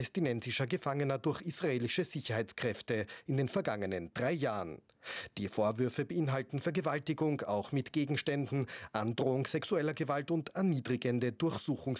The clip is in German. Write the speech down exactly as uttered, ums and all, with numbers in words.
palästinensischer Gefangener durch israelische Sicherheitskräfte in den vergangenen drei Jahren. Die Vorwürfe beinhalten Vergewaltigung, auch mit Gegenständen, Androhung sexueller Gewalt und erniedrigende Durchsuchungsmethoden